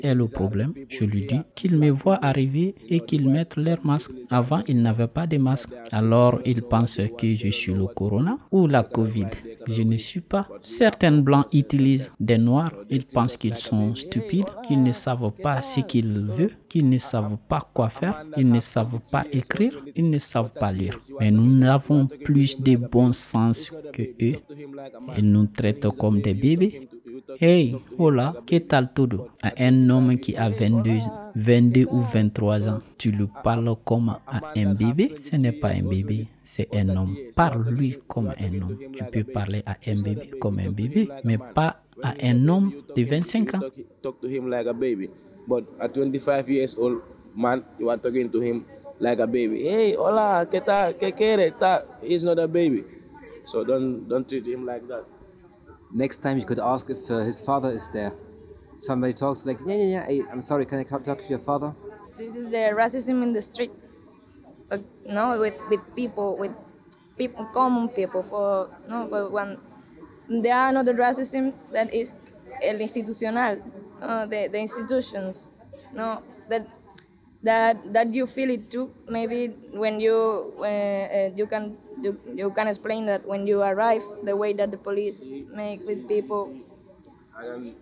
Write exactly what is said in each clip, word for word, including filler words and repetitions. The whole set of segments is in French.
est le problème? Je lui dis qu'ils me voient arriver et qu'ils mettent leur masque. Avant, ils n'avaient pas de masque. Alors, ils pensent que je suis le corona ou la Covid. Je ne suis pas. Certains blancs utilisent des noirs. Ils pensent qu'ils sont stupides, qu'ils ne savent pas ce qu'ils veulent, qu'ils ne savent pas quoi faire, ils ne savent pas écrire, ils ne savent pas lire. Mais nous avons plus de bon sens que eux. Ils nous traitent comme des bébés. Hey, hola, ¿qué tal todo? À un homme qui a vingt-deux, vingt-deux ou vingt-trois ans, tu lui parles comme à un bébé? Ce n'est pas un bébé, c'est un homme. Parle-lui comme un homme. Tu peux parler à un bébé comme un bébé, mais pas à un homme de vingt-cinq ans. Talk to him like a baby. But a twenty-five years old man, you are talking to him like a baby. Hey, hola, ¿qué tal? ¿Qué quiere? Ta- He's not a baby. So don't don't treat him like that. Next time you could ask if uh, his father is there. If somebody talks like, yeah, yeah, yeah, hey, I'm sorry, can I talk to your father? This is the racism in the street. Uh, no, with, with people, with people, common people. For no, for one, there are another racism that is el institucional, uh, the the institutions. No, that that that you feel it too. Maybe when you uh, uh, you can you, you can explain that when you arrive, the way that the police make with people. And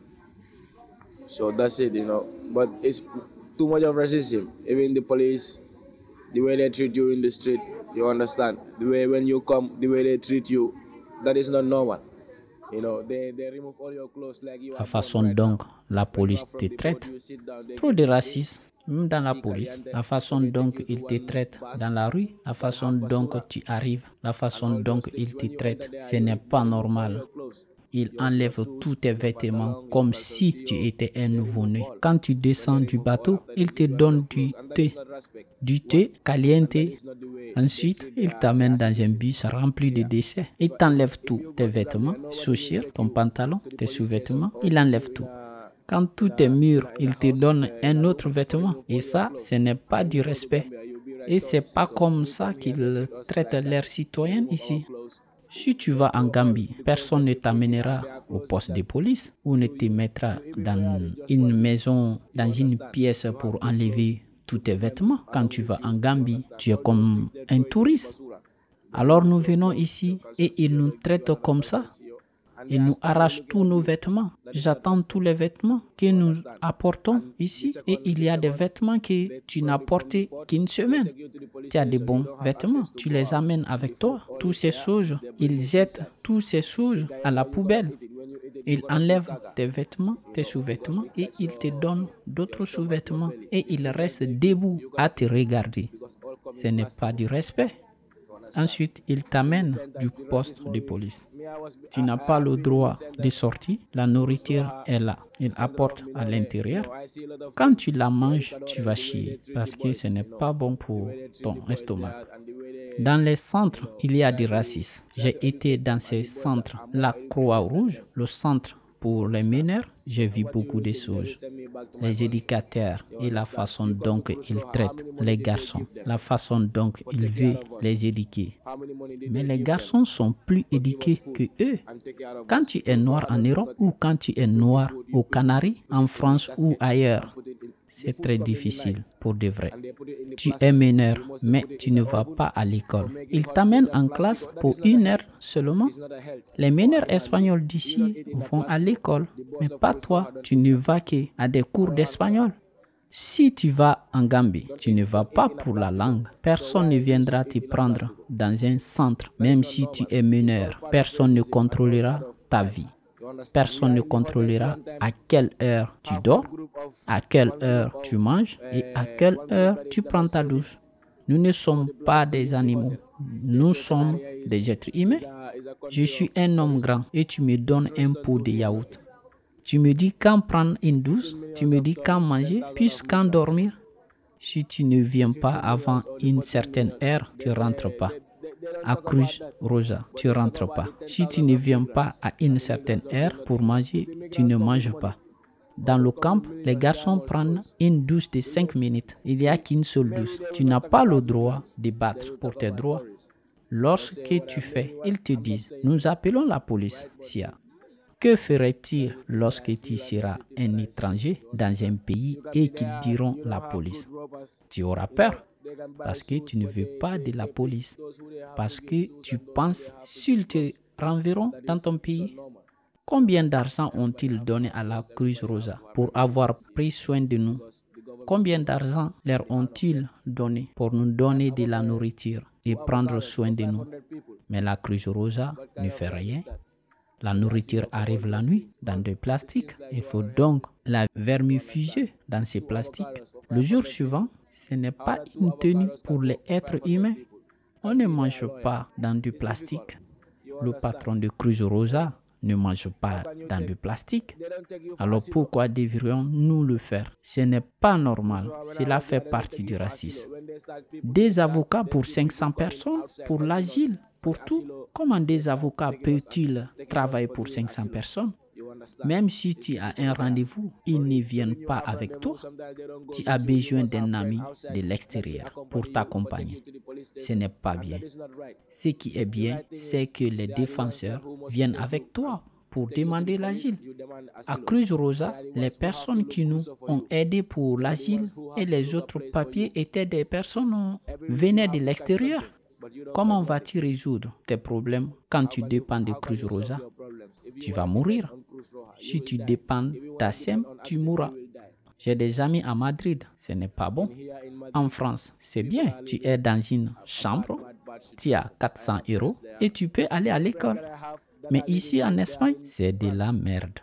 so that's it, you know. But it's too much of racism. Even the police, the way they treat you in the street, you understand. The way when you come, the way they treat you, that is not normal. You know, they, they remove all your clothes like you La are façon born right dont now. la Right police now, from te the traite, boat you sit down, they trop give de you tea, racisme, même dans la tea police, caliente, la façon and they dont take you ils to te one traitent bus, dans la rue, la one façon half dont basura, tu arrives, la and façon all dont those ils things. te When you enter traitent, there, ce you, n'est they pas remove all normal. your clothes. Ils Your, your enlèvent shoes, tous tes your vêtements pantalon, your comme si tu calzoncillo, étais un they remove nouveau-né. all. Quand tu When descends they du remove all bateau, after ils they te give you all your donnent du clothes, and that is thé, not respect. du One, thé and caliente. that is not the way they Ensuite, treat ils their, t'amènent their dans un citizens. bus rempli de Yeah. déchets. Ils If, t'enlèvent if tout, you tes go to Gambia, vêtements, nobody will chaussures, take ton you pantalon, to the tes police station sous-vêtements. or Ils put enlèvent you in tout. a Quand in tout est a, in mûr, a, in a ils te house, donnent uh, in un a autre room before they vêtement. remove Et all your ça, clothes. ce n'est pas When du you go to respect. Gambia, you'll be right Et c'est tourist. pas So comme please ça come here, don't qu'ils treat us traitent like that. leurs They citoyens remove our ici. clothes. Si tu They vas en throw all Gambie, the clothes personne that ne they put in t'amènera their au clothes poste that de police ou ne you, te you, mettra you even wear dans it just une one day. maison, You dans une understand? pièce You pour have good clothes enlever tous to tes put them vêtements. Quand along tu with vas you. en You Gambie, understand? tu es All those comme things they un throw it in the touriste. basura. They Alors remove nous your venons clothes, ici your et ils calzoncillo, nous they give you traitent another comme ça. calzoncillo, and they Ils are nous standing arrachent looking tous at nos you. vêtements. That is not J'attends respect. tous les vêtements que You nous understand? apportons And the ici second, et il the y a des second, vêtements que they tu from n'as the, from the portés port, qu'une they semaine. take you to the police Tu as des station. You bons don't have vêtements, access to tu go les out. amènes The avec food, toi. all Tous is ces there. choses, They bring ils it jettent inside. tous ces The choses à la galleta, you gonna poubelle. eat it. When you eat it, Ils you're gonna put enlèvent caca. tes vêtements, You tes know, because sous-vêtements it et touch ils te your, donnent your d'autres stomach, your sous-vêtements belly. et If ils you don't restent take it, debout you're à gonna te puke regarder. because all come Ce in n'est plastic. pas du respect. You understand? Ensuite, ils In the t'amènent centers, du the poste racism de with police. me, I was, Tu I, n'as I pas have le been in the droit de centers. sortie. La nourriture est là. Ils apportent à l'intérieur. Quand tu la manges, tu vas chier parce que ce n'est pas bon pour ton estomac. Dans les centres, il y a du racisme. J'ai été dans ces centres. La Croix-Rouge, le centre pour les mineurs, j'ai vu beaucoup de choses. Les éducateurs et la façon dont ils traitent les garçons, la façon dont ils veulent les éduquer. Mais les garçons sont plus éduqués que eux. Quand tu es noir en Europe ou quand tu es noir aux Canaries, en France ou ailleurs, c'est très difficile pour de vrai. Tu es mineur, mais tu ne vas pas à l'école. Ils t'amènent en classe pour une heure seulement. Les mineurs espagnols d'ici vont à l'école, mais pas toi. Tu ne vas qu'à des cours d'espagnol. Si tu vas en Gambie, tu ne vas pas pour la langue. Personne ne viendra te prendre dans un centre, même si tu es mineur. Personne ne contrôlera ta vie. Personne ne contrôlera à quelle heure tu dors, à quelle heure tu manges et à quelle heure tu prends ta douche. Nous ne sommes pas des animaux, nous sommes des êtres humains. Je suis un homme grand et tu me donnes un pot de yaourt. Tu me dis quand prendre une douche, tu me dis quand manger, puis quand dormir. Si tu ne viens pas avant une certaine heure, tu ne rentres pas. À Cruz Roja, tu ne rentres pas. Si tu ne viens pas à une certaine heure pour manger, tu ne manges pas. Dans le camp, les garçons prennent une douche de cinq minutes. Il n'y a qu'une seule douche. Tu n'as pas le droit de battre pour tes droits. Lorsque tu fais, ils te disent, nous appelons la police, Sia. Que ferait-il lorsque tu seras un étranger dans un pays et qu'ils diront la police? Tu auras peur parce que tu ne veux pas de la police, parce que tu penses s'ils te renverront dans ton pays. Combien d'argent ont-ils donné à la Cruz-Rosa pour avoir pris soin de nous? Combien d'argent leur ont-ils donné pour nous donner de la nourriture et prendre soin de nous? Mais la Cruz-Rosa ne fait rien. La nourriture arrive la nuit dans des plastiques. Il faut donc la vermifuger dans ces plastiques. Le jour suivant, ce n'est pas une tenue pour les êtres humains. On ne mange pas dans du plastique. Le patron de Cruz-Rosa ne mange pas dans du plastique. Alors pourquoi devrions-nous le faire? Ce n'est pas normal. Cela fait partie du racisme. Des avocats pour cinq cents personnes, pour l'asile, pour tout. Comment des avocats peuvent-ils travailler pour cinq cents personnes? Même si tu as un rendez-vous, ils ne viennent pas avec toi. Tu as besoin d'un ami de l'extérieur pour t'accompagner. Ce n'est pas bien. Ce qui est bien, c'est que les défenseurs viennent avec toi pour demander l'asile. À Cruz-Rosa, les personnes qui nous ont aidés pour l'asile et les autres papiers étaient des personnes qui venaient de l'extérieur. Comment vas-tu résoudre tes problèmes quand tu dépends de Cruz-Rosa? Tu vas mourir. Si tu dépends d'A C E M, tu mourras. J'ai des amis à Madrid, ce n'est pas bon. En France, c'est bien. Tu es dans une chambre, tu as quatre cents euros et tu peux aller à l'école. Mais ici en Espagne, c'est de la merde.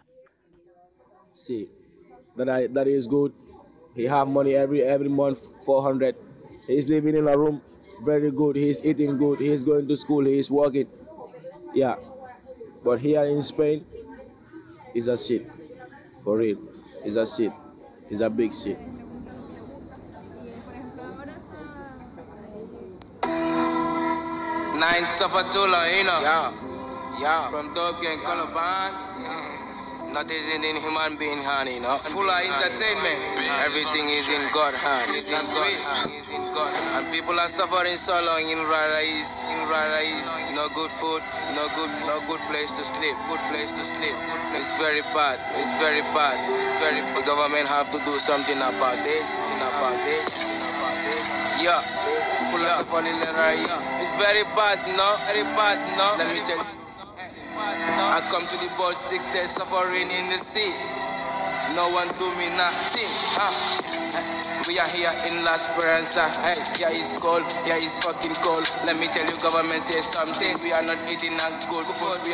See, that, I, that is good. He have money every every month, four hundred. He's living in a room. Very good. He's eating good. He's going to school. He's working. Yeah. But here in Spain, it's a shit. For real. It's a shit. It's a big shit. Nine Safatula, you know. Yeah. Yeah. From Dog Gang Calaban. Not as in human being hand, you know. Full of entertainment. Everything is in God's hand. That's great. And people are suffering so long in Rarais, in Rarais. No good food, no good, no good place to sleep. Good place to sleep. It's very bad. It's very bad. It's very. The government have to do something about this. About this. Yeah. People are suffering in Rarais. It's very bad, no. Very bad, no. Let me tell you. I come to the boat six days suffering in the sea. No one do me nothing. Huh? We are here in La Esperanza. Hey, yeah, it's cold. Yeah, it's fucking cold. Let me tell you, government says something. We are not eating that good food. We